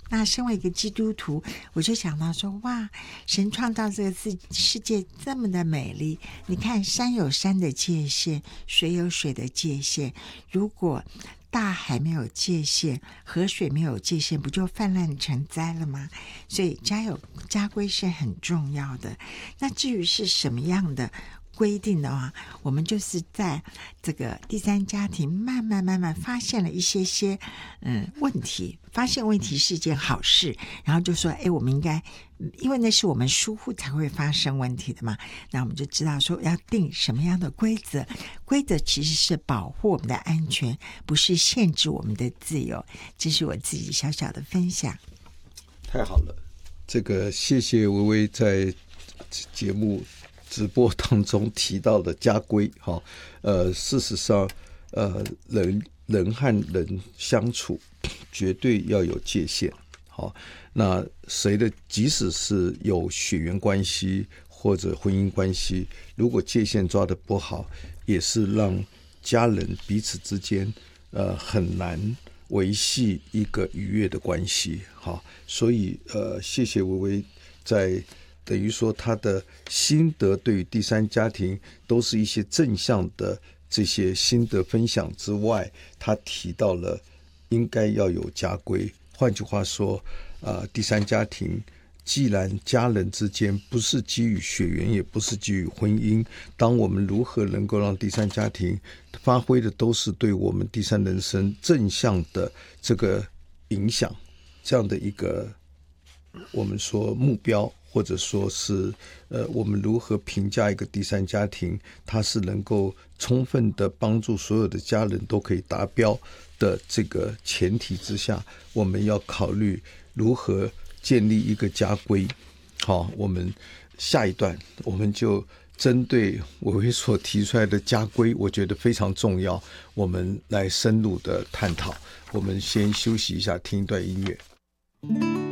那身为一个基督徒，我就想到说，哇，神创造这个世界这么的美丽，你看山有山的界限，水有水的界限，如果大海没有界限，河水没有界限，不就泛滥成灾了吗？所以家规是很重要的。那至于是什么样的规定的话，我们就是在这个第三家庭慢慢发现了一些问题，发现问题是一件好事，然后就说我们应该，因为那是我们疏忽才会发生问题的嘛，那我们就知道说要定什么样的规则，规则其实是保护我们的安全，不是限制我们的自由。这是我自己小小的分享。 太好了，这个谢谢薇薇在节目直播当中提到的家规。事实上人和人相处绝对要有界限。那谁的即使是有血缘关系或者婚姻关系，如果界限抓得不好，也是让家人彼此之间很难维系一个愉悦的关系。所以谢谢薇薇在等于说他的心得对于第三家庭都是一些正向的这些心得分享之外，他提到了应该要有家规。换句话说第三家庭既然家人之间不是基于血缘，也不是基于婚姻，当我们如何能够让第三家庭发挥的都是对我们第三人生正向的这个影响，这样的一个我们说目标，或者说是我们如何评价一个第三家庭，它是能够充分的帮助所有的家人都可以达标的这个前提之下，我们要考虑如何建立一个家规。我们下一段我们就针对薇薇所提出来的家规，我觉得非常重要，我们来深入的探讨。我们先休息一下，听一段音乐。